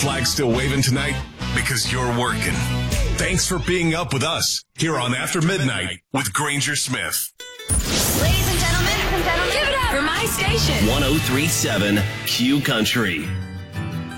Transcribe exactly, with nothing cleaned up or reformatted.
flag still waving tonight? Because you're working. Thanks for being up with us here on After Midnight with Granger Smith. Ladies and gentlemen, give it up for my station. one oh three point seven Q Country.